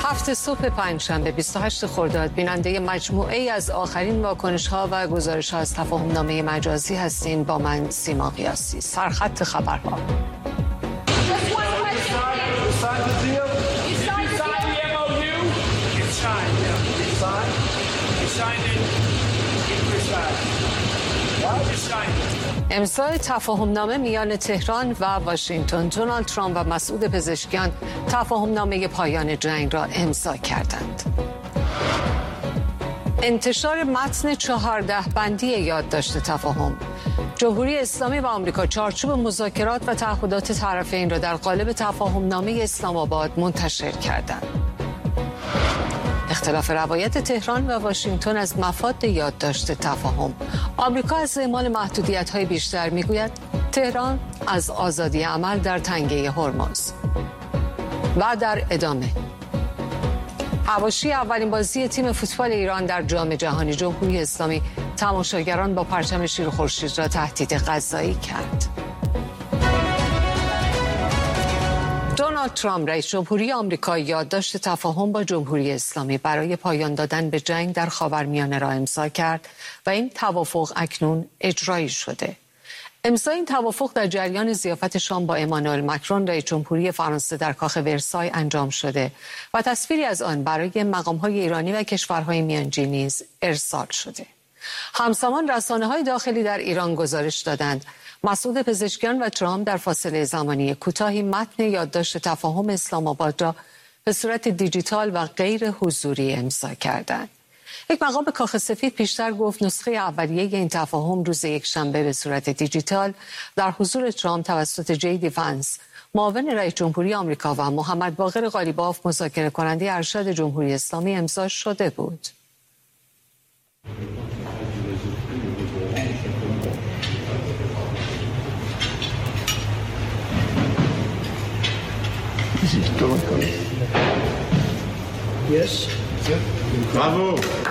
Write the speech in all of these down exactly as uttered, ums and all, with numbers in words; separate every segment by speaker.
Speaker 1: هفت صبح پنجشنبه بیست و هشت خرداد بیننده مجموعه ای از آخرین واکنش‌ها و گزارش‌ها از تفاهم‌نامه مجازی هستین. با من سیما قیاسی. سرخط خبرها. امضای تفاهم‌نامه میان تهران و واشنگتن. دونالد ترامپ و مسعود پزشکیان تفاهم‌نامه پایان جنگ را امضا کردند. انتشار متن چهارده بندی یادداشت تفاهم. جمهوری اسلامی و آمریکا چارچوب مذاکرات و تعهدات طرفین را در قالب تفاهم‌نامه اسلام آباد منتشر کردند. اختلاف روایت تهران و واشنگتن از مفاد یادداشت تفاهم. آمریکا از اعمال محدودیت‌های بیشتر میگوید، تهران از آزادی عمل در تنگه هرمز. و در ادامه حواشی اولین بازی تیم فوتبال ایران در جام جهانی. جمهوری اسلامی تماشاگران با پرچم شیر خورشید را تهدید غذایی کرد. دونالد ترامپ رئیس جمهوری آمریکا یادداشت تفاهم با جمهوری اسلامی برای پایان دادن به جنگ در خاورمیانه را امضا کرد و این توافق اکنون اجرایی شده. امضای این توافق در جریان ضیافت شام با امانوئل مکرون رئیس جمهوری فرانسه در کاخ ورسای انجام شده و تصویری از آن برای مقام‌های ایرانی و کشورهای میانجی نیز ارسال شده. همزمان رسانه‌های داخلی در ایران گزارش دادند مسعود پزشکیان و ترامپ در فاصله زمانی کوتاهی متن یادداشت تفاهم اسلام آباد را به صورت دیجیتال و غیر حضوری امضا کردند. یک مقام کاخ سفید پیشتر گفت نسخه اولیه این تفاهم روز یکشنبه به صورت دیجیتال در حضور ترامپ توسط جی دی وانس، معاون رئیس جمهوری آمریکا و محمد باقر قالیباف، مذاکره کننده ارشد جمهوری اسلامی، امضا شده بود.
Speaker 2: Yes.
Speaker 3: Bravo.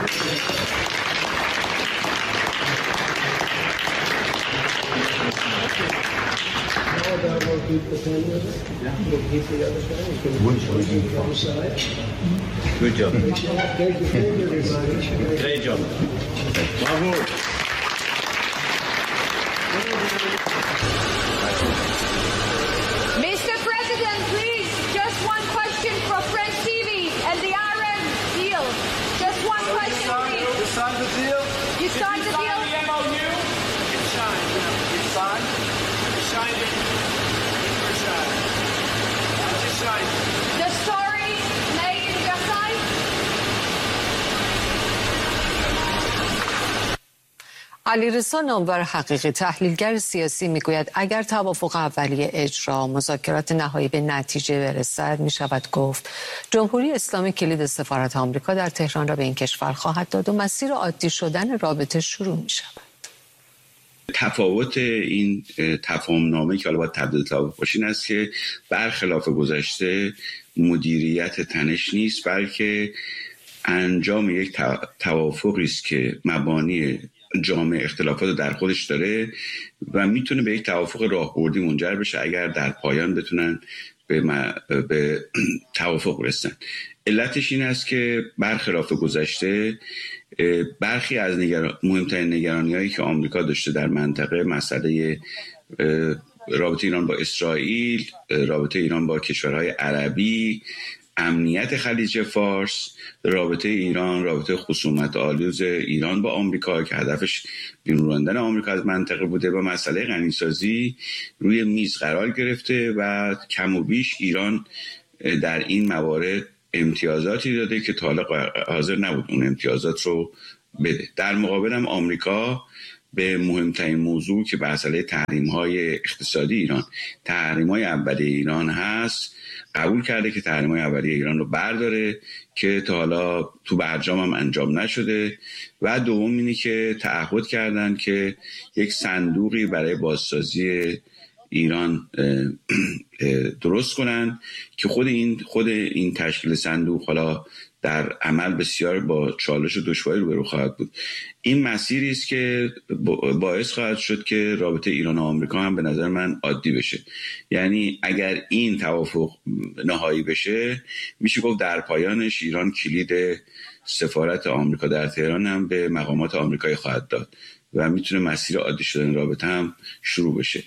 Speaker 2: How about we'll keep the pen with it? Yeah. We'll keep the other pen. We can
Speaker 3: Which way do you
Speaker 2: go side.
Speaker 3: Good job.
Speaker 2: Thank you, everybody.
Speaker 3: Great job. Bravo.
Speaker 4: Mister President, please, just one question for French T V and the R M deal. Just one
Speaker 5: so
Speaker 4: question,
Speaker 5: you signed,
Speaker 4: please.
Speaker 5: You signed the deal?
Speaker 4: You signed
Speaker 5: Did
Speaker 4: the
Speaker 5: you
Speaker 4: deal?
Speaker 5: sign the M O U? It's signed. You signed? You signed it. You signed it. You signed it.
Speaker 4: The story made in Versailles?
Speaker 1: علیرضا نامور حقیقی، تحلیلگر سیاسی، میگوید اگر توافق اولیه اجرا مذاکرات نهایی به نتیجه برسد، می شود گفت جمهوری اسلامی کلید سفارت آمریکا در تهران را به این کشور خواهد داد و مسیر عادی شدن رابطه شروع می شود.
Speaker 6: تفاوت این تفاهم‌نامه که حالا باید تبدیل توافق باشه این است که برخلاف گذشته مدیریت تنش نیست، بلکه انجام یک توافقی است که مبانی جامع اختلافات در خودش داره و میتونه به یک توافق راهبردی منجر بشه اگر در پایان بتونن به, م... به توافق رسن. علتش این است که برخلاف گذشته برخی از نگر... مهمترین نگرانی‌هایی که آمریکا داشته در منطقه، مسئله رابطه ایران با اسرائیل، رابطه ایران با کشورهای عربی، امنیت خلیج فارس، رابطه ایران، رابطه خصومت آلوز ایران با آمریکا که هدفش بیرون راندن آمریکا از منطقه بوده و مسئله غنیسازی روی میز قرار گرفته و کم و بیش ایران در این موارد امتیازاتی داده که تا حالا حاضر نبود اون امتیازات رو بده. در مقابل هم آمریکا به مهمترین موضوع که مسئله تحریم‌های اقتصادی ایران، تحریم‌های اولیه ایران هست، قبول کرده که تحریم‌های اولیه ایران رو برداره که تا حالا تو برجام هم انجام نشده و دوم اینی که تعهد کردن که یک صندوقی برای بازسازی ایران درست کنن که خود این خود این تشکیل صندوق حالا در عمل بسیار با چالش و دشواری روبرو خواهد بود. این مسیری است که باعث خواهد شد که رابطه ایران و آمریکا هم به نظر من عادی بشه. یعنی اگر این توافق نهایی بشه، میشه گفت در پایانش ایران کلید سفارت آمریکا در تهران هم به مقامات آمریکایی خواهد داد و میتونه مسیر عادی شدن رابطه هم شروع بشه.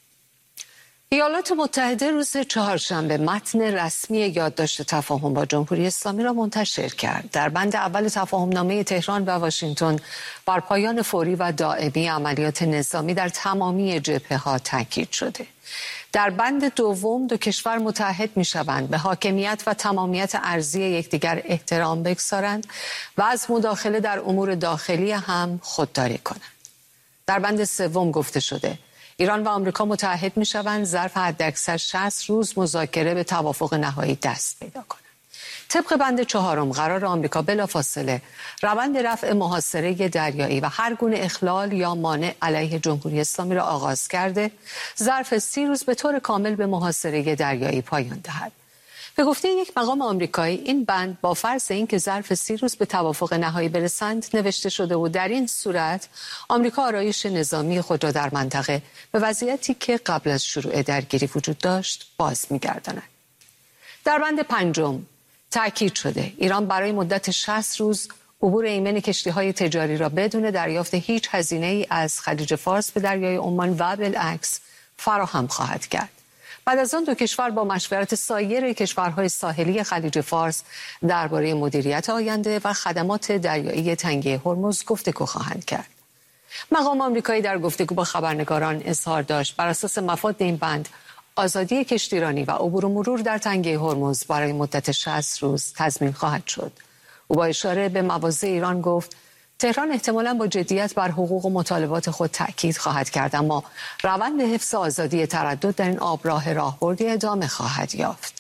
Speaker 1: ایالات متحده روز چهارشنبه متن رسمی یادداشت تفاهم با جمهوری اسلامی را منتشر کرد. در بند اول تفاهمنامه تهران و واشنگتن بر پایان فوری و دائمی عملیات نظامی در تمامی جبهه‌ها تاکید شده. در بند دوم دو کشور متحد می‌شوند به حاکمیت و تمامیت ارضی یکدیگر احترام بگذارند و از مداخله در امور داخلی هم خودداری کنند. در بند سوم گفته شده ایران و آمریکا متحد می‌شوند ظرف حداکثر شصت روز مذاکره به توافق نهایی دست پیدا کنند. طبق بند چهارم قرار آمریکا بلافاصله روند رفع محاصره دریایی و هر گونه اخلال یا مانع علیه جمهوری اسلامی را آغاز کرده ظرف سی روز به طور کامل به محاصره دریایی پایان دهد. به گفته یک مقام آمریکایی این بند با فرض اینکه ظرف سی روز به توافق نهایی برسند نوشته شده و در این صورت آمریکا آرایش نظامی خود را در منطقه به وضعیتی که قبل از شروع درگیری وجود داشت باز می‌گرداند. در بند پنجم تأکید شده ایران برای مدت شصت روز عبور ایمن کشتی‌های تجاری را بدون دریافت هیچ هزینه‌ای از خلیج فارس به دریای عمان و بالعکس فراهم خواهد کرد. بعد از آن دو کشور با مشورت سایر کشورهای ساحلی خلیج فارس درباره مدیریت آینده و خدمات دریایی تنگه هرمز گفتگو خواهند کرد. مقام آمریکایی در گفتگو با خبرنگاران اظهار داشت بر اساس مفاد این بند آزادی کشتیرانی و عبور و مرور در تنگه هرمز برای مدت شصت روز تضمین خواهد شد. او با اشاره به مواضع ایران گفت تهران احتمالاً با جدیت بر حقوق و مطالبات خود تأکید خواهد کرد، اما روند حفظ آزادی تردد در این آبراه راهبردی ادامه خواهد یافت.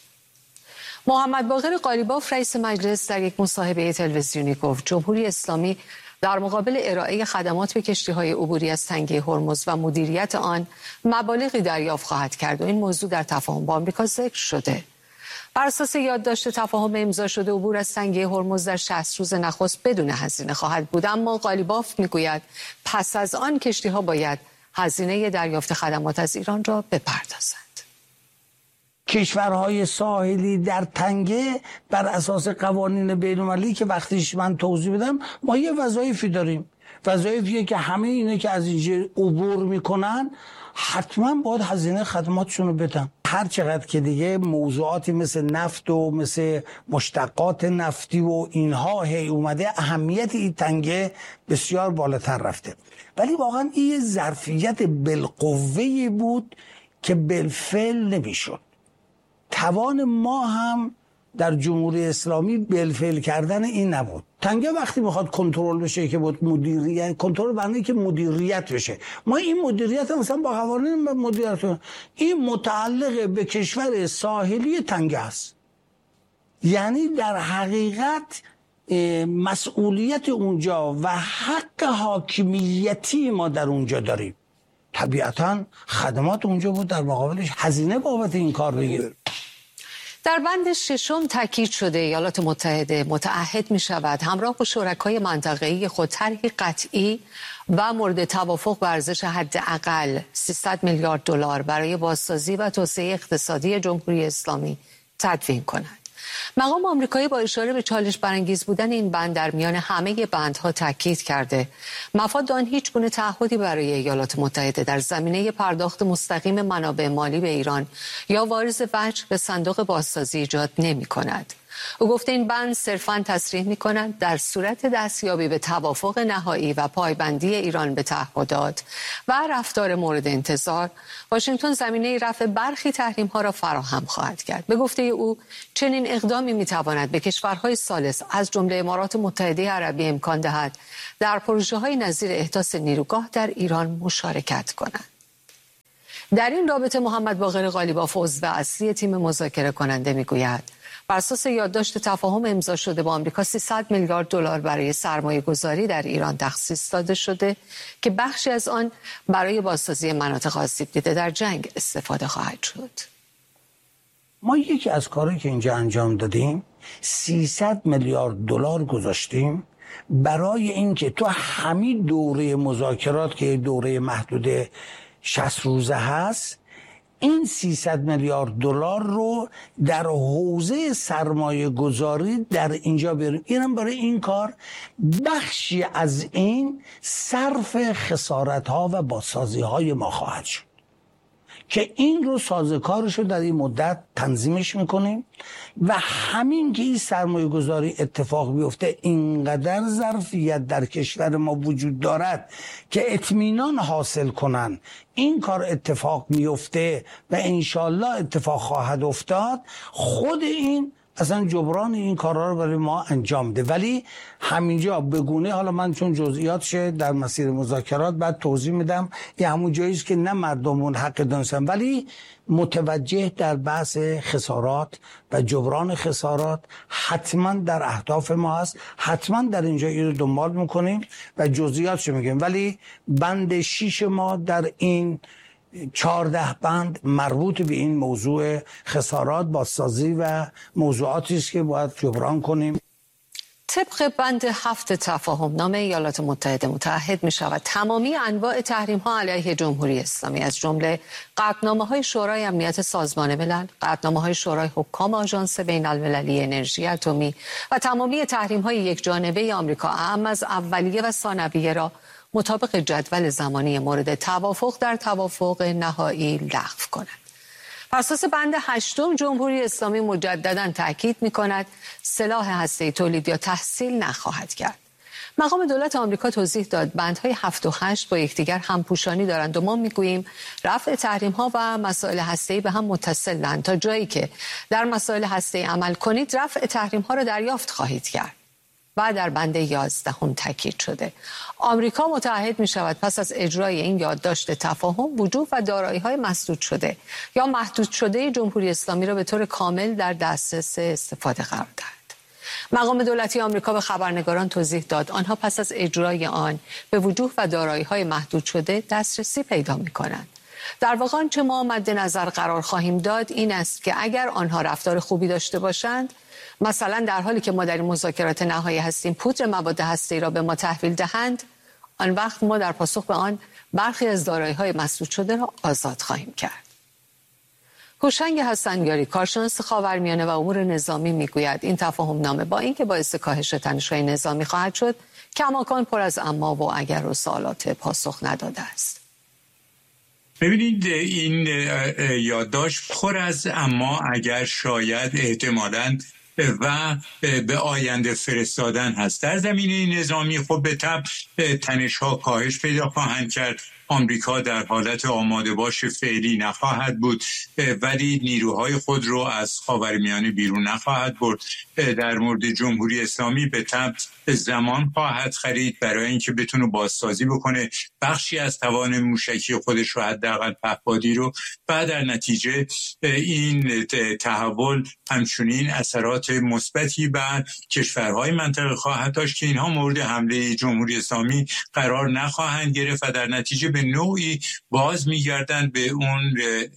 Speaker 1: محمد باقر قالیباف رئیس مجلس در یک مصاحبه تلویزیونی گفت جمهوری اسلامی در مقابل ارائه خدمات به کشتی‌های عبوری از تنگه هرمز و مدیریت آن مبالغی دریافت خواهد کرد و این موضوع در تفاهم با آمریکا ذکر شده. بر اساس یادداشت تفاهم امضا شده عبور از تنگه هرمز در شصت روز نخست بدون هزینه خواهد بود، اما قالیباف میگوید پس از آن کشتی‌ها باید هزینه دریافت خدمات از ایران را بپردازند.
Speaker 7: کشورهای ساحلی در تنگه بر اساس قوانین بین‌المللی که وقتیش من توضیح بدم ما یه وظایفی داریم، وظایفیه که همه اینه که از اینجا عبور میکنن حتما باید هزینه خدماتشون رو بدن. هر چقدر که دیگه موضوعاتی مثل نفت و مثل مشتقات نفتی و اینها هی اومده اهمیت این تنگه بسیار بالاتر رفته، ولی واقعا این ظرفیت بالقوه‌ای بود که بالفعل نمیشد. توان ما هم در جمهوری اسلامی بالفعل کردن این نبود. تنگه وقتی میخواد کنترل بشه که بود مدیریت کنترل بنده که مدیریت بشه. ما این مدیریت مثلا با قوانین مدیریت این متعلق به کشور ساحلی تنگه است. یعنی در حقیقت مسئولیت اونجا و حق حاکمیتی ما در اونجا داریم. طبیعتا خدمات اونجا بود در مقابلش هزینه بابت این کار بگیره.
Speaker 1: در بند ششم تاکید شده ایالات متحده متعهد می شود همراه با شرکای منطقه‌ای خود طرحی قطعی و مورد توافق به ارزش حداقل سیصد میلیارد دلار برای بازسازی و توسعه اقتصادی جمهوری اسلامی تدوین کند. مقام آمریکایی با اشاره به چالش برانگیز بودن این بند در میان همه بندها تاکید کرده مفاد آن هیچ گونه تعهدی برای ایالات متحده در زمینه پرداخت مستقیم منابع مالی به ایران یا واریز وجه به صندوق بازسازی ایجاد نمی کند. او گفته این بند صرفاً تصریح می کند در صورت دستیابی به توافق نهایی و پایبندی ایران به تعهدات و رفتار مورد انتظار واشنگتن زمینه رفع برخی تحریم ها را فراهم خواهد کرد. به گفته او چنین اقدامی می تواند به کشورهای ثالث از جمله امارات متحده عربی امکان دهد در پروژه های نظیر احداث نیروگاه در ایران مشارکت کنند. در این رابطه محمد باقر قالیباف عضو اصلی تیم مذاکره کننده می گوید بر اساس یادداشت تفاهم امضا شده با آمریکا سیصد میلیارد دلار برای سرمایه گذاری در ایران تخصیص داده شده که بخشی از آن برای بازسازی مناطق آسیب دیده در جنگ استفاده خواهد شد.
Speaker 7: ما یکی از کارهایی که اینجا انجام دادیم سیصد میلیارد دلار گذاشتیم برای اینکه تو همین دوره مذاکرات که دوره محدود شصت روزه هست این سیصد میلیارد دلار رو در حوزه سرمایه گذاری در اینجا بیاریم. اینم برای این کار بخشی از این صرف خسارت ها و بازسازی های ما خواهد شد که این رو سازوکارش رو در این مدت تنظیمش میکنیم و همین که این سرمایه گذاری اتفاق بیفته اینقدر ظرفیت در کشور ما وجود دارد که اطمینان حاصل کنن این کار اتفاق میفته و انشالله اتفاق خواهد افتاد. خود این اصلا جبران این کارها رو برای ما انجام ده، ولی همینجا بگونه حالا من چون جزئیاتش در مسیر مذاکرات بعد توضیح میدم یه همون جاییست که نه مردمون حق دانستن، ولی متوجه در بحث خسارات و جبران خسارات حتما در اهداف ما هست، حتما در اینجا این رو دنبال میکنیم و جزئیاتش میگیم، ولی بند شیش ما در این چهارده بند مربوط به این موضوع خسارات بازسازی و موضوعاتی است که باید جبران کنیم.
Speaker 1: طبق بند هفت تفاهم نامه ایالات متحده متعهد می شود تمامی انواع تحریم ها علیه جمهوری اسلامی از جمله قطعنامه های شورای امنیت سازمان ملل، قطعنامه های شورای حکام آژانس بین المللی انرژی اتمی و تمامی تحریم های یک جانبه آمریکا اعم از اولیه و ثانویه را مطابق جدول زمانی مورد توافق در توافق نهایی لغو کند. بر اساس بند هشتم جمهوری اسلامی مجددا تاکید می‌کند سلاح هسته‌ای تولید یا تحصیل نخواهد کرد. مقام دولت آمریکا توضیح داد بندهای هفت و هشت با یکدیگر همپوشانی دارند و ما میگوییم رفع تحریم‌ها و مسائل هسته‌ای به هم متصلند. تا جایی که در مسائل هسته‌ای عمل کنید رفع تحریم‌ها را دریافت خواهید کرد. و در بند یازدهم تاکید شده آمریکا متعهد می شود پس از اجرای این یادداشت تفاهم وجود و دارایی‌های مسدود شده یا محدود شده جمهوری اسلامی را به طور کامل در دسترس استفاده قرار دهد. مقام دولتی آمریکا به خبرنگاران توضیح داد آنها پس از اجرای آن به وجود و دارایی‌های محدود شده دسترسی پیدا می کنند. در واقع آنچه ما مد نظر قرار خواهیم داد این است که اگر آنها رفتار خوبی داشته باشند، مثلا در حالی که ما در این مذاکرات نهایی هستیم پودر مواد هسته‌ای را به ما تحویل دهند، آن وقت ما در پاسخ به آن برخی از دارایی‌های مسدود شده را آزاد خواهیم کرد. هوشنگ حسنیاری کارشناس خاورمیانه و امور نظامی میگوید این تفاهم نامه با اینکه باعث کاهش تنش‌های نظامی خواهد شد کماکان پر از اما و اگر و سوالات پاسخ نداده است.
Speaker 8: ببینید این یادداشت پر از اما اگر شاید احتمالاً و به آینده فرستادن هست. در زمینه نظامی خب به طب تنش‌ها کاهش پیدا خواهند کرد. آمریکا در حالت آماده باش فعلی نخواهد بود ولی نیروهای خود رو از خاورمیانه بیرون نخواهد برد. در مورد جمهوری اسلامی به طب زمان خواهد خرید برای اینکه بتونه بازسازی بکنه بخشی از توان موشکی خودش رو حداقل پهپادی رو و در نتیجه این تحول همچنین اثرات مثبتی بر کشورهای منطقه خواهد داشت که اینها مورد حمله جمهوری اسلامی قرار نخواهند گرفت و در نتیجه به نوعی باز میگردند به اون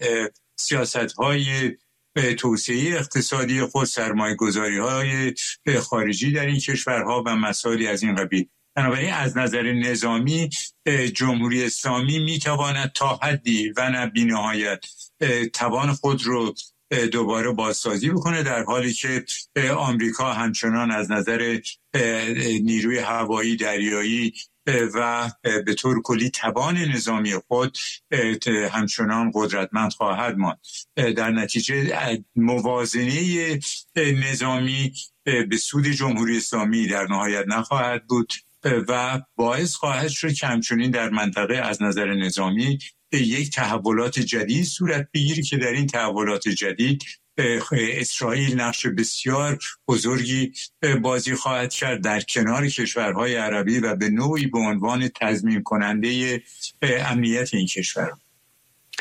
Speaker 8: سیاست‌های توسعه اقتصادی خود، سرمایه‌گذاری‌های خارجی در این کشورها و مسائلی از این قبیل. بنابراین از نظر نظامی جمهوری اسلامی میتواند تا حدی و نه بی‌نهایت توان خود رو دوباره بازسازی بکنه در حالی که آمریکا همچنان از نظر نیروی هوایی دریایی و به طور کلی توان نظامی خود همچنان قدرتمند خواهد ماند. در نتیجه موازنه نظامی به سود جمهوری اسلامی در نهایت نخواهد بود و باعث خواهد شد که همچنین در منطقه از نظر نظامی یک تحولات جدید صورت بگیری که در این تحولات جدید اسرائیل نقش بسیار بزرگی بازی خواهد کرد در کنار کشورهای عربی و به نوعی به عنوان تضمین کننده امنیت این کشور.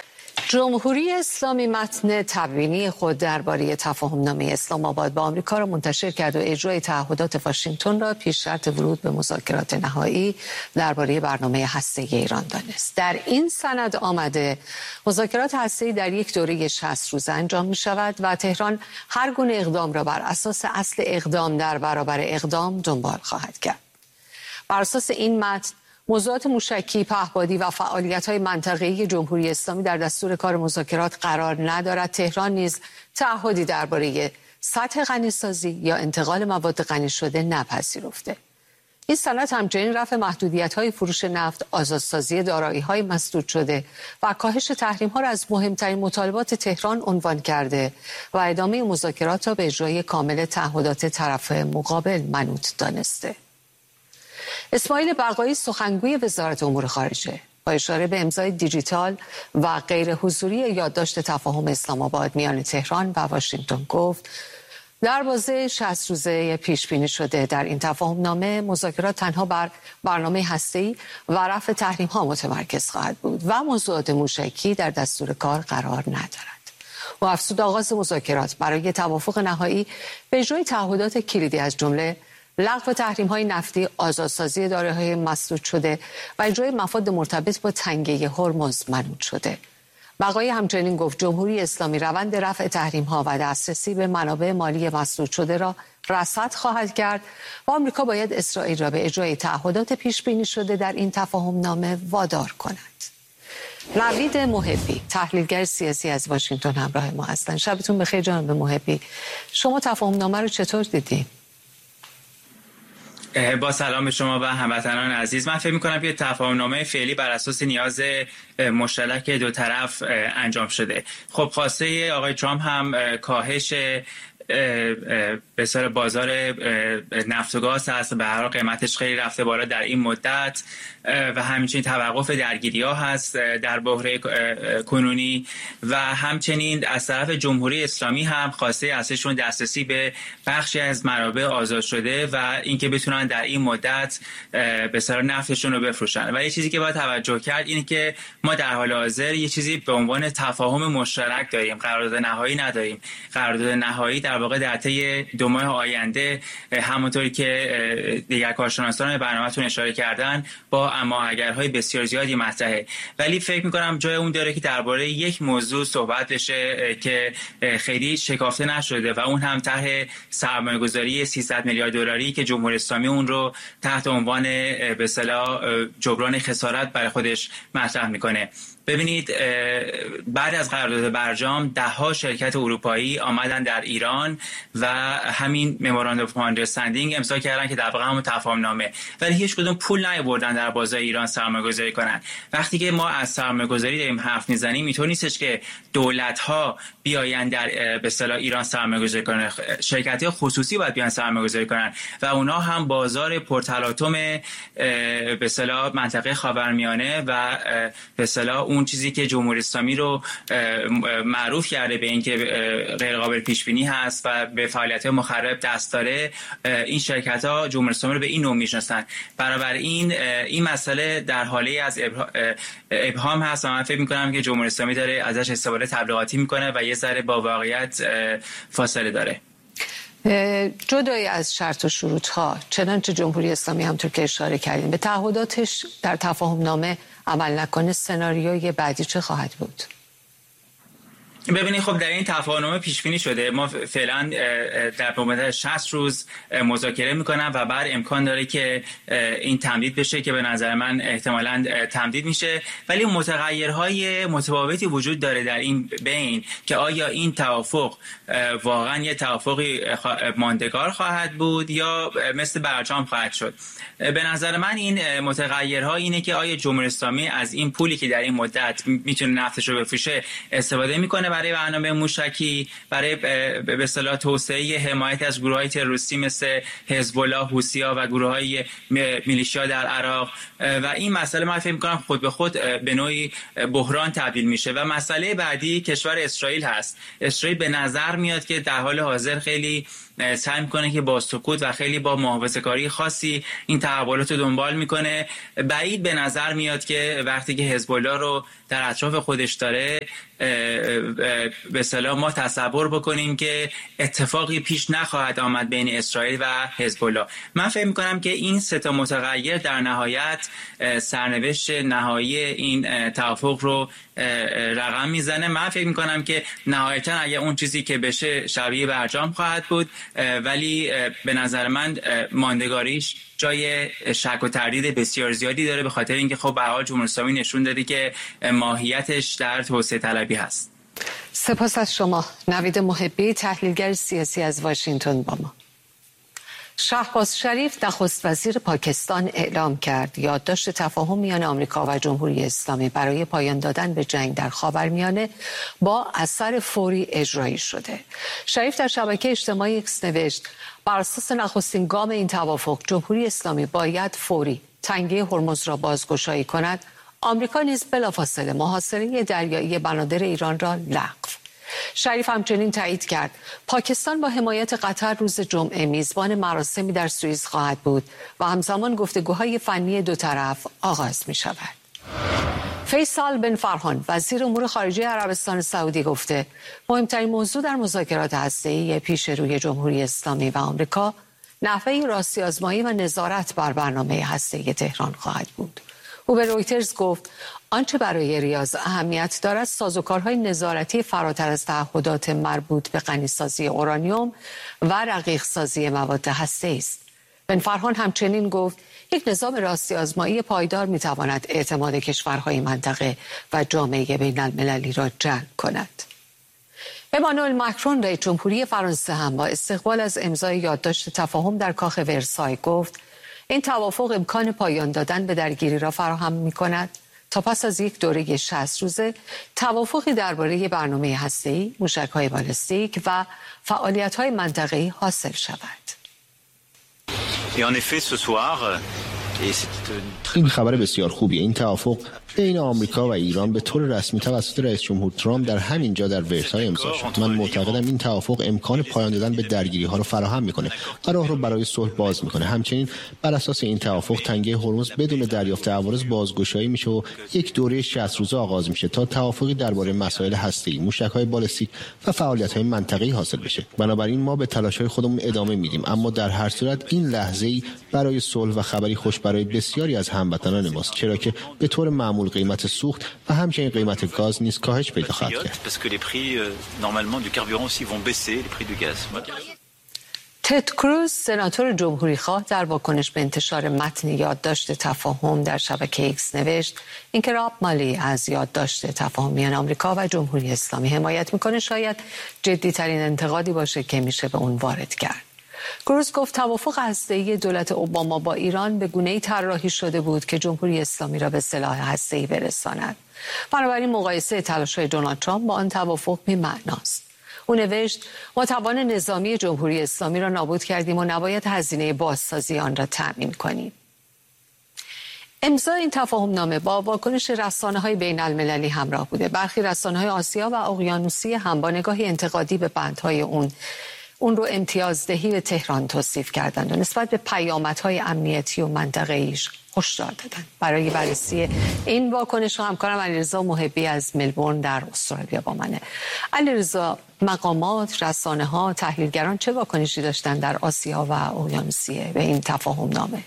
Speaker 1: جمهوری اسلامی متن تبیینی خود درباره تفاهم‌نامه اسلام آباد با آمریکا را منتشر کرد و اجرای تعهدات واشنگتن را پیش شرط ورود به مذاکرات نهایی درباره برنامه هسته‌ای ایران دانست. در این سند آمده مذاکرات هسته‌ای در یک دوره شصت روزه انجام می شود و تهران هر گونه اقدام را بر اساس اصل اقدام در برابر اقدام دنبال خواهد کرد. بر اساس این متن موضوعات موشکی، پهپادی و فعالیت‌های منطقه‌ای جمهوری اسلامی در دستور کار مذاکرات قرار ندارد. تهران نیز تعهدی درباره سطح غنیسازی یا انتقال مواد غنی شده نپذیرفته. این سند همچنین رفع محدودیت‌های فروش نفت، آزادسازی دارایی‌های مسدود شده و کاهش تحریم‌ها را از مهمترین مطالبات تهران عنوان کرده و ادامه مذاکرات را به اجرای کامل تعهدات طرف مقابل منوط دانسته. اسماعیل بقایی سخنگوی وزارت امور خارجه با اشاره به امضای دیجیتال و غیر حضوری یادداشت تفاهم اسلام آباد میان تهران و واشنگتن گفت در بازه شصت روزه پیش بینی شده در این تفاهم نامه مذاکرات تنها بر برنامه هسته‌ای و رفع تحریم ها متمرکز خواهد بود و موضوعات موشکی در دستور کار قرار ندارد. و افزود آغاز مذاکرات برای توافق نهایی به اجرای تعهدات کلیدی از جمله لغو تحریم‌های نفتی، آزادسازی دارایی‌های مسدود شده و اجرای مفاد مرتبط با تنگه هرمز منوط شده. بقایی همچنین گفت جمهوری اسلامی روند رفع تحریم‌ها و دسترسی به منابع مالی مسدود شده را رصد خواهد کرد و آمریکا باید اسرائیل را به اجرای تعهدات پیش بینی شده در این تفاهم نامه وادار کند. نوید محبی، تحلیلگر سیاسی از واشنگتن همراه ما هستند. شبتون بخیر جناب محبی. شما تفاهم نامه رو چطور دیدید؟
Speaker 9: با سلام به شما و هموطنان عزیز. من فکر می‌کنم که تفاهم‌نامه فعلی بر اساس نیاز مشترک دو طرف انجام شده. خب خواسته آقای ترامپ هم کاهش به سر بازار نفت و گاز هست، به هر حال قیمتش خیلی رفته بالا در این مدت و همچنین توقف درگیری‌ها هست در بحران کنونی و همچنین از طرف جمهوری اسلامی هم خواسته ازشون دسترسی به بخشی از منابع آزاد شده و اینکه بتونن در این مدت به سر نفتشون رو بفروشن. و یه چیزی که باید توجه کرد اینه که ما در حال حاضر یه چیزی به عنوان تفاهم مشترک داریم، قرارداد نهایی نداریم. قرارداد نهایی در واقع در طی دو ماه آینده همونطوری که دیگر کارشناسان برنامه‌تون اشاره کردن با اما اگرهای بسیار زیادی مطرحه، ولی فکر می‌کنم جای اون داره که درباره یک موضوع صحبت بشه که خیلی شکافته نشده و اون هم ته سرمایه‌گذاری سیصد میلیارد دلاری که جمهوری اسلامی اون رو تحت عنوان به اصطلاح جبران خسارت برای خودش مطرح می‌کنه. ببینید بعد از قرارداد برجام ده ها شرکت اروپایی آمدن در ایران و همین مموراندوم اف آندرستندینگ امضا کردن که در واقع همون تفاهم نامه، ولی هیچ کدوم پول نیاوردن در بازار ایران سرمایه‌گذاری کنن. وقتی که ما از سرمایه‌گذاری داریم حرف میزنیم اینطور نیستش که دولت ها بیاین در به اصطلاح ایران سرمایه‌گذاری کنن، شرکت‌های خصوصی باید بیان سرمایه‌گذاری کنن و اونها هم بازار پرتلاطم به اصطلاح منطقه خاورمیانه و به اصطلاح اون چیزی که جمهوری اسلامی رو معروف کرده به اینکه غیر قابل پیش بینی هست و به فعالیت مخرب دست داره، این شرکت ها جمهوری اسلامی رو به این نوع میشناسن. بنابراین این مسئله در حاله از ابهام هست و من فکر میکنم که جمهوری اسلامی داره ازش استفاده تبلیغاتی میکنه و یه ذره با واقعیت فاصله داره.
Speaker 1: جدای از شرط و شروط ها، چنانچه جمهوری اسلامی همطور که اشاره کردیم به تعهداتش در تفاهم نامه عمل نکنه، سناریوی بعدی چه خواهد بود؟
Speaker 9: ببینید خب در این تفاهم پیش بینی شده، ما فعلا در مدت شصت روز مذاکره میکنن و بعد امکان داره که این تمدید بشه که به نظر من احتمالاً تمدید میشه، ولی متغیرهای متفاوتی وجود داره در این بین که آیا این توافق واقعا یه توافقی ماندگار خواهد بود یا مثل برجام خواهد شد. به نظر من این متغیرها اینه که آیا جمهوری اسلامی از این پولی که در این مدت میتونه نفتش رو بفروشه استفاده میکنه و برای برنامه موشکی، برای به اصطلاح توسعه حمایت از گروه‌های تروریستی مثل حزب الله، حوثی‌ها و گروه‌های میلیشیا در عراق و این مسئله من فکر می‌کنم خود به خود به نوعی بحران تبدیل میشه. و مسئله بعدی کشور اسرائیل هست. اسرائیل به نظر میاد که در حال حاضر خیلی سعی میکنه که با سکوت و خیلی با محافظه‌کاری خاصی این تحولات رو دنبال میکنه. بعید به نظر میاد که وقتی که حزب الله رو در اطراف خودش داره به اصطلاح ما تصور بکنیم که اتفاقی پیش نخواهد آمد بین اسرائیل و حزب الله. من فکر میکنم که این سه تا متغیر در نهایت سرنوشت نهایی این توافق رو رقم میزنه. من فکر میکنم که نهایتا اگه اون چیزی که بشه شبیه برجام خواهد بود، ولی به نظر من ماندگاریش جای شک و تردید بسیار زیادی داره، به خاطر اینکه خب به هر حال جمهوری اسلامی نشون داده که ماهیتش در توسعه طلبی هست.
Speaker 1: سپاس از شما. نوید محبی، تحلیلگر سیاسی از واشنگتن با ما. شهباز شریف نخست وزیر پاکستان اعلام کرد یادداشت تفاهم میان آمریکا و جمهوری اسلامی برای پایان دادن به جنگ در خاورمیانه با اثر فوری اجرایی شده. شریف در شبکه اجتماعی ایکس نوشت بر اساس نخستین گام این توافق جمهوری اسلامی باید فوری تنگه هرمز را بازگشایی کند. آمریکا نیز بلافاصله محاصره دریایی بنادر ایران را لغو. شریف همچنین تایید کرد پاکستان با حمایت قطر روز جمعه میزبان مراسمی در سوئیس خواهد بود و همزمان گفتگوهای فنی دو طرف آغاز می شود. فیصل بن فرحان وزیر امور خارجه عربستان سعودی گفته مهمترین موضوع در مذاکرات هسته‌ای پیش روی جمهوری اسلامی و آمریکا نحوه راستی آزمایی و نظارت بر برنامه هسته‌ای تهران خواهد بود. او به رویترز گفت آنچه برای ریاض اهمیت دارد سازوکارهای نظارتی فراتر از تعهدات مربوط به غنیسازی اورانیوم و رقیق سازی مواد هسته‌ای است. بن فرحان همچنین گفت یک نظام راستی آزمایی پایدار میتواند اعتماد کشورهای منطقه و جامعه بین المللی را جلب کند. امانوئل ماکرون رئیس جمهوری فرانسه هم با استقبال از امضای یادداشت تفاهم در کاخ ورسای گفت این توافق امکان پایان دادن به درگیری را فراهم می‌کند تا پس از یک دوره شصت روزه توافقی درباره برنامه هسته‌ای، موشک‌های بالستیک و فعالیت‌های منطقه‌ای حاصل شود.
Speaker 10: این خبر بسیار خوبیه. این توافق بین آمریکا و ایران به طور رسمی توسط رئیس جمهور ترامپ در همین جا در ورسای امضا شد. من معتقدم این توافق امکان پایان دادن به درگیری ها را فراهم میکنه و راه رو برای صلح باز میکنه. همچنین بر اساس این توافق تنگه هرمز بدون دریافت عوارض بازگشایی میشه و یک دوره شصت روزه آغاز میشه تا توافقی درباره مسائل هسته‌ای، موشک‌های بالستیک و فعالیت‌های منطقه‌ای حاصل بشه. بنابراین ما به تلاش‌های خودمون ادامه میدیم، اما در هر صورت این لحظه‌ای برای صلح و خبری خوش برای بسیاری از هموطنان ماست، چرا که به طور معمول قیمت سوخت و همچنین قیمت گاز نیز کاهش پیدا خواهد کرد.
Speaker 1: تد کروز سناتور جمهوریخواه در واکنش به انتشار متن یادداشت تفاهم در شبکه ایکس نوشت اینکه راب مالی از یادداشت تفاهم میان آمریکا و جمهوری اسلامی حمایت میکنه شاید جدی‌ترین انتقادی باشه که میشه به اون وارد کرد. کروز گفت توافق هسته‌ای دولت اوباما با ایران به گونه‌ای طراحی شده بود که جمهوری اسلامی را به سلاح هسته‌ای برساند. بنابراین مقایسه تلاش‌های دونالد ترامپ با آن توافق بی‌معناست. او نوشت ما توان نظامی جمهوری اسلامی را نابود کردیم و نباید هزینه بازسازی آن را تأمین کنیم. امضای این تفاهم نامه با واکنش رسانه‌های بین المللی همراه بوده. برخی رسانه‌های آسیا و اقیانوسی هم با نگاهی انتقادی به بندهای اون اون رو امتیازدهی به تهران توصیف کردند و نسبت به پیامدهای امنیتی و منطقه‌ایش هشدار دادند. برای بررسی این واکنش همکارم علیرضا محبی از ملبورن در استرالیا با منه. علیرضا، مقامات، رسانه‌ها، تحلیلگران چه واکنشی داشتن در آسیا و اقیانوسیه به این تفاهم نامه؟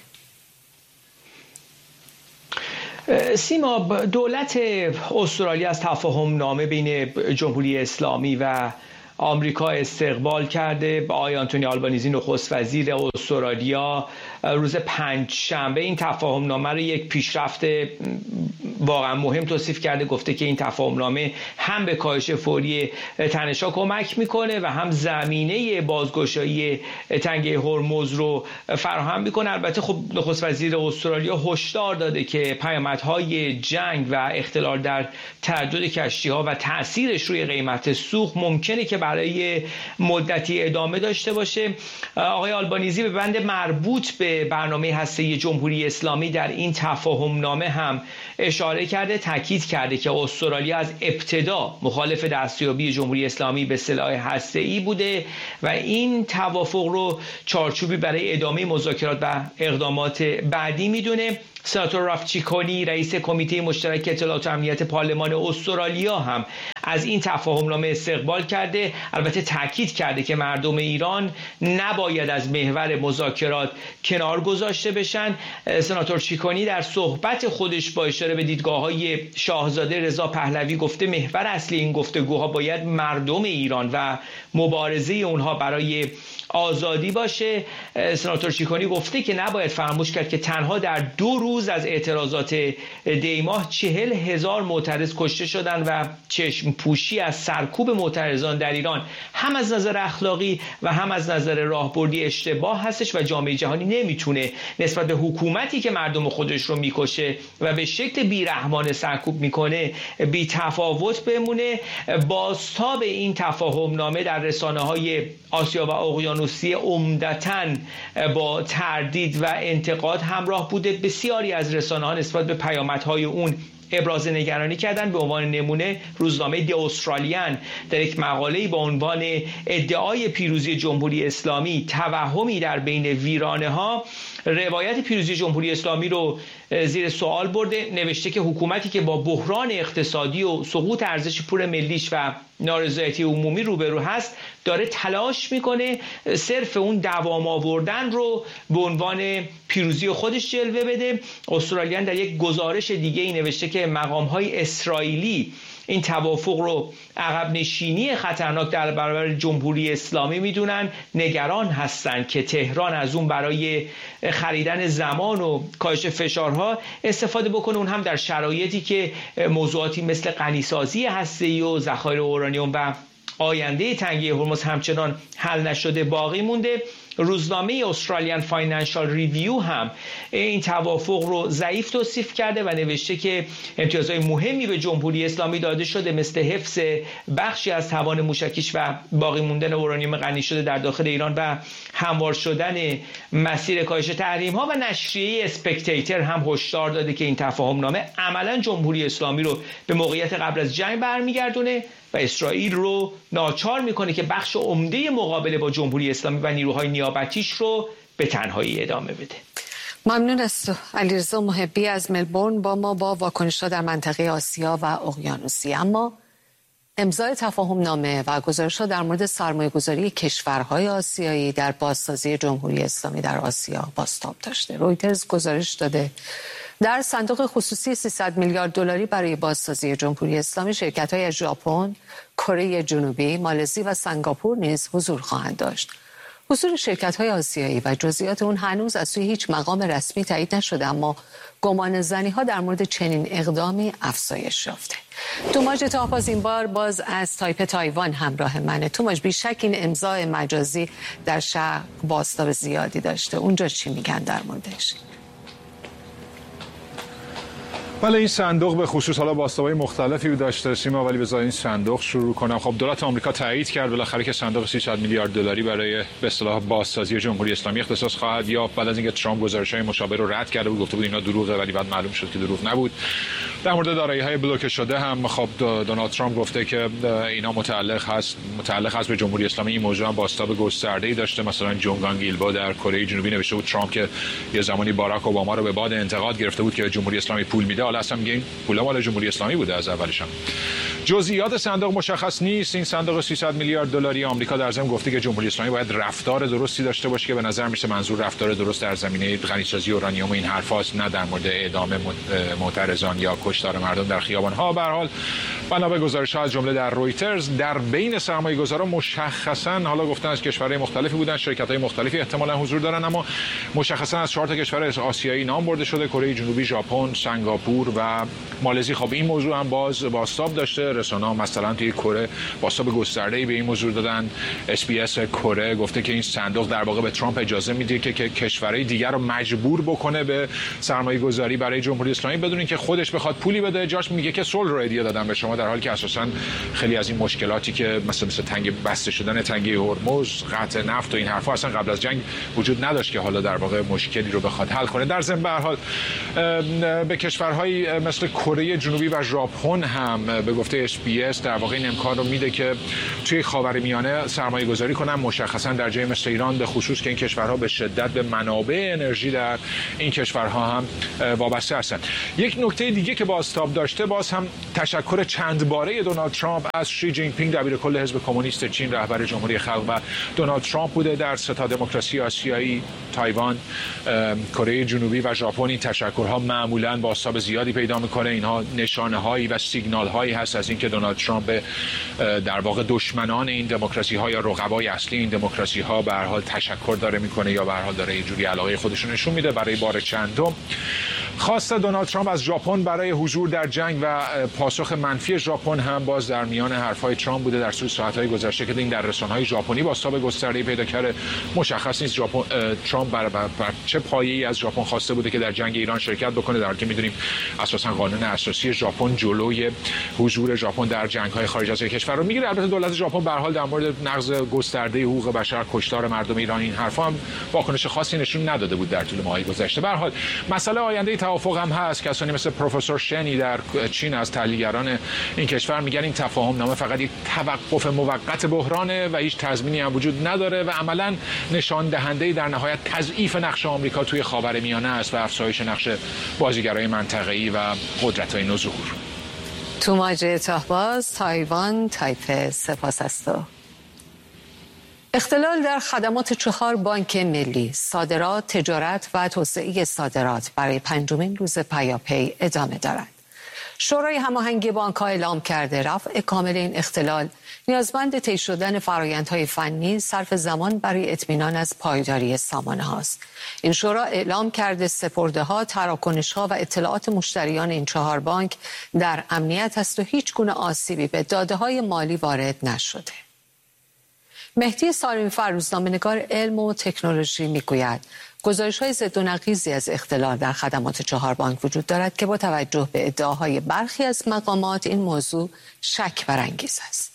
Speaker 11: سیما، دولت استرالیا از تفاهم نامه بین جمهوری اسلامی و آمریکا استقبال کرده. آقای آنتونی آلبانیزی نخست وزیر استرالیا روز پنج شنبه این تفاهم نامه رو یک پیشرفت واقعا مهم توصیف کرده. گفته که این تفاهمنامه هم به کاهش فوری تنش‌ها کمک میکنه و هم زمینه بازگشایی تنگه هرمز رو فراهم میکنه. البته خب نخست وزیر استرالیا هشدار داده که پیامدهای جنگ و اختلال در تردد کشتی‌ها و تأثیرش روی قیمت سوخت ممکنه که برای مدتی ادامه داشته باشه. آقای آلبانیزی به بند مربوط به برنامه هسته‌ای جمهوری اسلامی در این تفاهم نامه هم اشاره کرده، تاکید کرده که استرالیا از ابتدا مخالف دستیابی جمهوری اسلامی به سلاح هسته‌ای بوده و این توافق رو چارچوبی برای ادامه مذاکرات و اقدامات بعدی میدونه. سناتور راف چیکونی رئیس کمیته مشترک اطلاعات و امنیت پارلمان استرالیا هم از این تفاهمنامه استقبال کرده. البته تاکید کرده که مردم ایران نباید از محور مذاکرات کنار گذاشته بشن. سناتور چیکونی در صحبت خودش با اشاره به دیدگاه‌های شاهزاده رضا پهلوی گفته محور اصلی این گفتگوها باید مردم ایران و مبارزه اونها برای آزادی باشه. سناتور چیکونی گفته که نباید فراموش کرد که تنها در دو روز از اعتراضات دیماه چهل هزار معترض کشته شدن و چشم پوشی از سرکوب معترضان در ایران هم از نظر اخلاقی و هم از نظر راهبردی اشتباه هستش و جامعه جهانی نمیتونه نسبت به حکومتی که مردم خودش رو میکشه و به شکل بیرحمانه سرکوب میکنه بی تفاوت بمونه. بازتاب این تفاهم نامه در رسانه های آسیا و اقیانوسیه عمدتاً با تردید و انتقاد همراه بوده. بسیاری از رسانه‌ها نسبت به پیامدهای اون ابراز نگرانی کردن. به عنوان نمونه روزنامه دی استرالیان در یک مقاله‌ای با عنوان ادعای پیروزی جمهوری اسلامی توهمی در بین ویرانه‌ها روایت پیروزی جمهوری اسلامی رو زیر سوال برده. نوشته که حکومتی که با بحران اقتصادی و سقوط ارزش پول ملیش و نارضایتی عمومی روبرو هست داره تلاش میکنه صرف اون دوام آوردن رو به عنوان پیروزی خودش جلوه بده. استرالیان در یک گزارش دیگه ای نوشته که مقام‌های اسرائیلی این توافق رو عقب نشینی خطرناک در برابر جمهوری اسلامی میدونن. نگران هستن که تهران از اون برای خریدن زمان و کاهش فشارها استفاده بکنه، اون هم در شرایطی که موضوعاتی مثل غنیسازی هسته‌ای و ذخایر اورانیوم و آینده تنگه هرمز همچنان حل نشده باقی مونده. روزنامه استرالیان فاینانشال ریویو هم این توافق رو ضعیف توصیف کرده و نوشته که امتیازهای مهمی به جمهوری اسلامی داده شده مثل حفظ بخشی از توان موشکیش و باقی موندن اورانیوم غنی شده در داخل ایران و هموار شدن مسیر کاهش تحریم ها. و نشریه اسپکتیتر هم هشدار داده که این تفاهم نامه عملا جمهوری اسلامی رو به موقعیت قبل از جنگ برمیگردونه و اسرائیل رو ناچار میکنه که بخش عمده مقابله با جمهوری اسلامی و نیروهای نیابتیش رو به تنهایی ادامه بده.
Speaker 1: ممنون است علیرضا محبی از ملبورن با ما با واکنش‌ها در منطقه آسیا و اقیانوسیه. اما امضای تفاهم نامه و گزارش‌ها در مورد سرمایه‌گذاری کشورهای آسیایی در بازسازی جمهوری اسلامی در آسیا بازتاب داشته. رویترز گزارش داده در صندوق خصوصی سیصد میلیارد دلاری برای بازسازی جمهوری اسلامی شرکت‌های از ژاپن، کره جنوبی، مالزی و سنگاپور نیز حضور خواهند داشت. حضور شرکت‌های آسیایی و جزئیات اون هنوز از سوی هیچ مقام رسمی تایید نشده، اما گمان زنی‌ها در مورد چنین اقدامی افزایش یافته. توماج تاپاز این بار باز از تایپه تایوان همراه منه. توماج، بیشک این امضای مجازی در شرق بازتاب زیادی داشته. اونجا چی میگن در موردش؟
Speaker 12: بله، این صندوق به خصوص حالا بازتاب‌های مختلفی داشته سیما، ولی بذار این صندوق شروع کنم. خب دولت آمریکا تایید کرد بالاخره که صندوق سیصد میلیارد دلاری برای به اصطلاح بازسازی جمهوری اسلامی اختصاص خواهد یافت بعد از اینکه ترامپ گزارش‌های مشابه رو رد کرده بود، گفته بود اینا دروغه، ولی بعد معلوم شد که دروغ نبود. در مورد دارایی‌های بلوکه شده هم خب دونالد ترامپ گفته که اینا متعلق هست متعلق هست به جمهوری اسلامی. این موضوع هم بازتاب گسترده‌ای داشته. مثلا جونگان گیلبا در کره جنوبی نوشته بود ترامپ که یه زمانی باراک اوباما رو به باد انتقاد گرفته بود که جمهوری اسلامی پول میده، حالا اصلا میگه پول مال جمهوری اسلامی بوده از اولش هم. جزئیات صندوق مشخص نیست. این صندوق سیصد میلیارد دلاری آمریکا در ضمن گفته که جمهوری اسلامی باید رفتار درستی داشته باشه که به نظر میشه منظور رفتار درست در زمینه غنیسازی اورانیوم این حرفاست، نه در مورد اعدام معترضان یا کشتار مردم در خیابان‌ها. به هر حال بنا به گزارش‌ها از جمله در رویترز، در بین سرمایه‌گذاران مشخصاً حالا گفتن از کشورهای مختلفی بودن، شرکت‌های مختلفی احتمالاً حضور دارن، اما مشخصاً از چهار تا کشور آسیایی نام برده شده: کره جنوبی، ژاپن، سنگاپور و مالزی. خب این موضوع هم باز بازتاب داشته. رسانه‌ها مثلا توی کره بازتاب گسترده‌ای به این موضوع دادن. اس بی اس کره گفته که این صندوق در واقع به ترامپ اجازه میده که کشورهای دیگر رو مجبور بکنه به سرمایه‌گذاری برای جمهوری اسلامی بدون اینکه خودش بخواد پولی بده. جاش میگه که صلح رو هدیه دادن به شما، در حالی که اساساً خیلی از این مشکلاتی که مثلا مثل تنگ بسته شدن تنگه هرمز، قطع نفت و این حرفا اصلا قبل از جنگ وجود نداشت که حالا در واقع مشکلی رو بخواد حل کنه. در ضمن به هر حال به کشورهای مثل کره جنوبی و ژاپن هم به گفته اس بی اس در واقع این امکان رو میده که توی خاورمیانه سرمایه گذاری کنن، مشخصا در جای مثل ایران، به خصوص که این کشورها به شدت به منابع انرژی در این کشورها هم وابسته هستند. یک نکته دیگه که بازتاب داشته باز هم تشکر چند باره دونالد ترامپ از شی جین پینگ دبیرکل حزب کمونیست چین، رهبر جمهوری خلق، و دونالد ترامپ بوده. در سه تا دموکراسی آسیایی، تایوان، کره جنوبی و ژاپن این تشکرها معمولاً بازتاب زیادی پیدا میکنه. اینها نشانه‌هایی و سیگنال‌هایی هست از اینکه دونالد ترامپ در واقع دشمنان این دموکراسی‌ها یا رقبای اصلی این دموکراسی‌ها به هر حال تشکر داره میکنه یا به هر حال داره یه جوری علاقه خودش رو نشون میده. برای بار چندم خواست دونالد ترامپ از ژاپن برای حضور در جنگ و پاسخ منفی ژاپن هم باز در میان حرفهای ترامپ بوده در طول ساعت‌های گذشته که این در رسانه‌های ژاپنی بازتاب گسترده‌ای پیدا کرده. مشخص نیست ژاپن ترامپ بر, بر, بر چه پایه‌ای از ژاپن خواسته بوده که در جنگ ایران شرکت بکنه، در حالی که می‌دونیم اساساً قانون اساسی ژاپن جلوی حضور ژاپن در جنگ‌های خارج از کشور رو میگیره. البته دولت ژاپن به هر حال در مورد نقض گسترده حقوق بشر، کشتار مردم ایران، این حرفا هم واکنش خاصی نشون نداده بود در طول ماه‌های گذشته. به هر حال مسئله آینده توافق هم هست. کسانی مثل پروفسور شنی در چین از تحلیلگران این کشور میگن این تفاهم نامه فقط یک توقف موقت بحرانه و هیچ تضمینی هم وجود نداره و عملاً نشان دهنده در نهایت تضعیف نقش آمریکا توی خاورمیانه است و افزایش نقش بازیگرای منطقه‌ای و قدرت‌های نوظهور.
Speaker 1: توماج تاهباز، تایوان، تایپه. سپاس از تو. اختلال در خدمات چهار بانک ملی، صادرات، تجارت و توسعه صادرات برای پنجمین روز پیاپی ادامه دارد. شورای هماهنگی بانک‌ها اعلام کرده رفع کامل این اختلال نیازمند طی شدن فرآیندهای فنی، صرف زمان برای اطمینان از پایداری سامانه هاست. این شورا اعلام کرده سپرده‌ها، تراکنش‌ها و اطلاعات مشتریان این چهار بانک در امنیت است و هیچ گونه آسیبی به داده‌های مالی وارد نشده. مهدی سالمی، روزنامه‌نگار علم و تکنولوژی، میگوید گزارش‌های ضد و نقیضی از اختلال در خدمات چهار بانک وجود دارد که با توجه به ادعاهای برخی از مقامات این موضوع شک برانگیز است.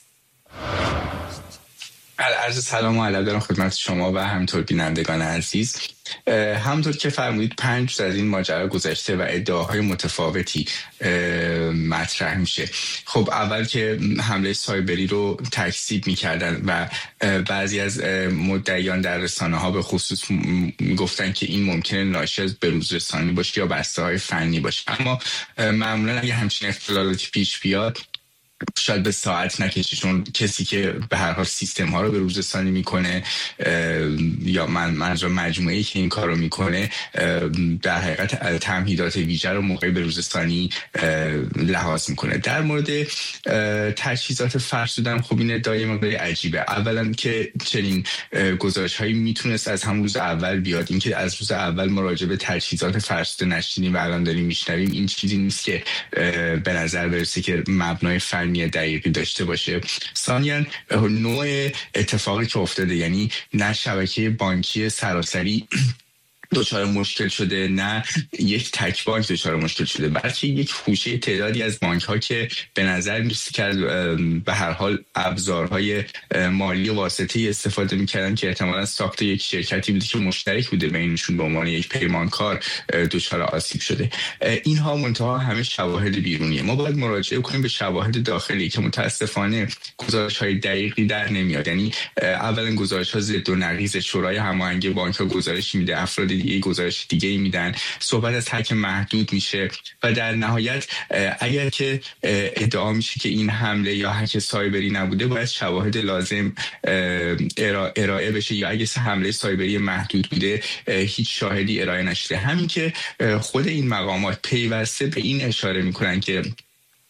Speaker 13: عرض سلام و ادب دارم خدمت شما و همینطور بینندگان عزیز. همونطور که فرمودید پنج روز از این ماجرا گذشته و ادعاهای متفاوتی مطرح میشه. خب اول که حمله سایبری رو تکذیب میکردن و بعضی از مدعیان در رسانه ها به خصوص گفتن که این ممکنه ناشی از بروز رسانی باشه یا بسته های فنی باشه، اما معمولا اگه همچین اختلالاتی پیش بیاد شاید به ساعت نکشه، چون کسی که به هر حال سیستم ها رو به روز رسانی میکنه یا من منظور مجموعه‌ای که این کار رو میکنه در حقیقت تمهیدات ویژه رو موقعی به روز رسانی لحاظ میکنه. در مورد تجهیزات فرسودن خب این ادعای مقداری عجیبه. اولا که چنین گزارش هایی میتونست از همون روز اول بیاد، اینکه از روز اول مراجعه به تجهیزات فرسوده نشینیم و الان داریم میشنویم، این چیزی نیست که به نظر برسه که مبنای فنی دقیقی داشته باشه. ثانیاً نوع اتفاقی که افتاده، یعنی نه شبکه بانکی سراسری دچار مشکل شده، نه یک تک بانک دچار مشکل شده، بلکه یک خوشه تعدادی از بانک ها که به نظر میرسه که به هر حال ابزارهای مالی واسطه‌ای استفاده میکردن که احتمالاً ساخت یک شرکتی بوده که مشترک بوده بینشون به عنوان یک پیمانکار دچار آسیب شده. اینها منتها همه شواهد بیرونیه. ما باید مراجعه کنیم به شواهد داخلی که متاسفانه گزارش‌های دقیقی در نمیاد. یعنی اولا گزارش‌ها ضد و نقیض. شورای هماهنگی بانک‌ها گزارش میده، افراد دیگه گزارش دیگه میدن، صحبت از حق محدود میشه و در نهایت اگر که ادعا میشه که این حمله یا حک سایبری نبوده باید شواهد لازم ارائه بشه، یا اگه حمله سایبری محدود بوده هیچ شاهدی ارائه نشده. همین که خود این مقامات پیوسته به این اشاره میکنن که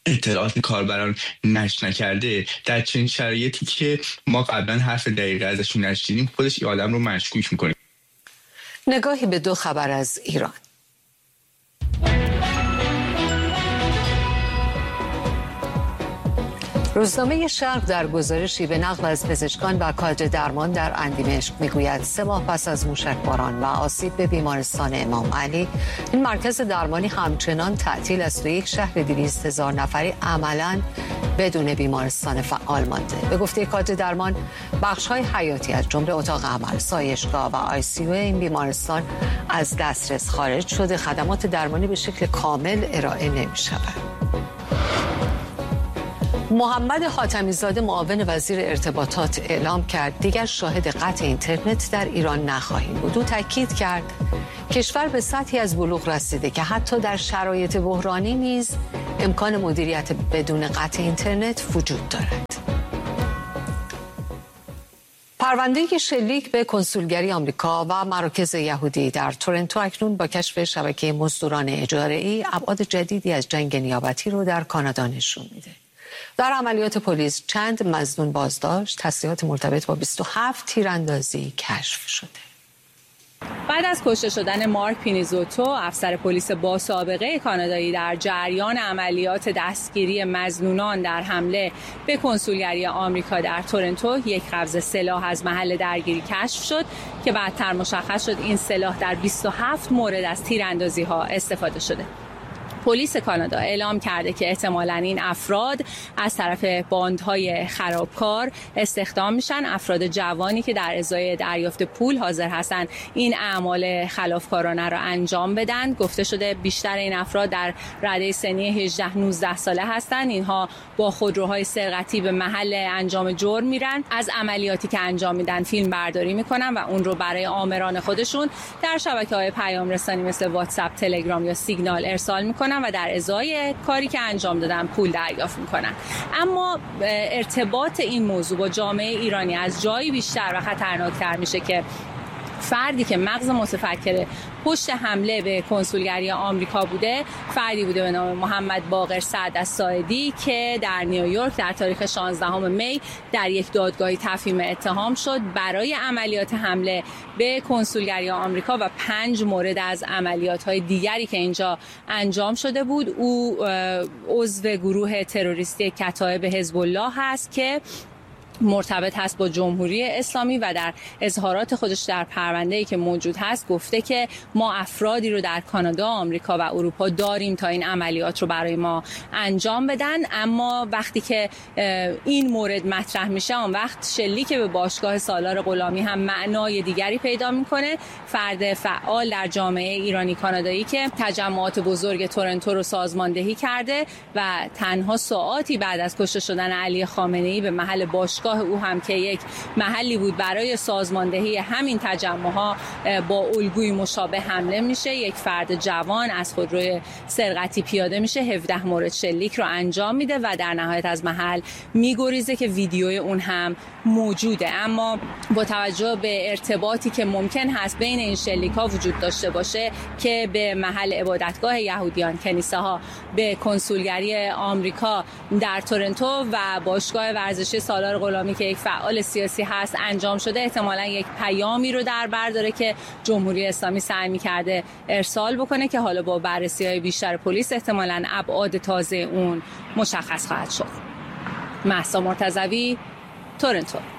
Speaker 13: اطلاعات کاربران نشر نکرده، در چنین شرایطی که ما قبلا حرف دقیقه ازشون نشنیدیم خودش این آدم رو مشکوک میکنه.
Speaker 1: نگاهی به دو خبر از ایران. روزنامه شرق در گزارشی به نقل از پزشکان و کادر درمان در اندیمشق میگوید سه ماه پس از موشکباران و آسیب به بیمارستان امام علی، این مرکز درمانی همچنان تعطیل است و یک شهر دویست هزار نفری عملاً بدون بیمارستان فعال مانده. به گفته کادر درمان، بخش‌های حیاتی از جمله اتاق عمل، سایشگاه و آی سی یو این بیمارستان از دسترس خارج شده. خدمات درمانی به شکل کامل ارائه نمی‌شود. محمد حاتمی زاده معاون وزیر ارتباطات اعلام کرد دیگر شاهد قطع اینترنت در ایران نخواهیم بود. او تاکید کرد کشور به سطحی از بلوغ رسیده که حتی در شرایط بحرانی نیز امکان مدیریت بدون قطع اینترنت وجود دارد. پرونده شلیک به کنسولگری آمریکا و مراکز یهودی در تورنتو اکنون با کشف شبکه مزدوران اجاره‌ای ابعاد جدیدی از جنگ نیابتی رو در کانادا نشون میده. در عملیات پلیس چند مظنون بازداشت، تسلیحات مرتبط با بیست و هفت تیراندازی کشف شده.
Speaker 14: بعد از کشته شدن مارک پینیزوتو، افسر پلیس با سابقه کانادایی در جریان عملیات دستگیری مظنونان در حمله به کنسولگری آمریکا در تورنتو، یک قبض سلاح از محل درگیری کشف شد که بعدتر مشخص شد این سلاح در بیست و هفت مورد از تیراندازی‌ها استفاده شده. پلیس کانادا اعلام کرده که احتمالاً این افراد از طرف باندهای خرابکار استخدام میشن، افراد جوانی که در ازای دریافت پول حاضر هستن این اعمال خلافکارانه را انجام بدن. گفته شده بیشتر این افراد در رده سنی هجده نوزده ساله هستند. اینها با خودروهای سرقتی به محل انجام جرم میرن، از عملیاتی که انجام میدن فیلم برداری میکنن و اون رو برای آمران خودشون در شبکه‌های پیام رسانی مثل واتساپ، تلگرام یا سیگنال ارسال میکنن و در ازای کاری که انجام دادن پول دریافت میکنن. اما ارتباط این موضوع با جامعه ایرانی از جایی بیشتر و خطرناکتر میشه که فردی که مغز متفکر پشت حمله به کنسولگری آمریکا بوده، فردی بوده به نام محمد باقر سعد الساعدی که در نیویورک در تاریخ شانزدهم می در یک دادگاهی تفهیم اتهام شد برای عملیات حمله به کنسولگری آمریکا و پنج مورد از عملیات‌های دیگری که اینجا انجام شده بود. او عضو گروه تروریستی کتایب حزب الله هست که مرتبط هست با جمهوری اسلامی و در اظهارات خودش در پرونده‌ای که موجود هست گفته که ما افرادی رو در کانادا، آمریکا و اروپا داریم تا این عملیات رو برای ما انجام بدن. اما وقتی که این مورد مطرح میشه، اون وقت شلیک به باشگاه سالار غلامی هم معنای دیگری پیدا میکنه. فرد فعال در جامعه ایرانی کانادایی که تجمعات بزرگ تورنتو رو سازماندهی کرده و تنها ساعاتی بعد از کشته شدن علی خامنه‌ای به محل باشگاه او هم که یک محلی بود برای سازماندهی همین تجمعها با الگوی مشابه حمله میشه. یک فرد جوان از خودروی سرقتی پیاده میشه، هفده مورد شلیک رو انجام میده و در نهایت از محل میگریزه که ویدیوی اون هم موجوده. اما با توجه به ارتباطی که ممکن هست بین این شلیک ها وجود داشته باشه که به محل عبادتگاه یهودیان، کنیسه ها، به کنسولگری آمریکا در تورنتو و باشگاه ورزشی سالار غلامی که یک فعال سیاسی هست انجام شده، احتمالاً یک پیامی رو در بر داره که جمهوری اسلامی سعی می‌کرده ارسال بکنه که حالا با بررسی‌های بیشتر پلیس احتمالاً ابعاد تازه اون مشخص خواهد شد. مهسا مرتضوی، تورنتو.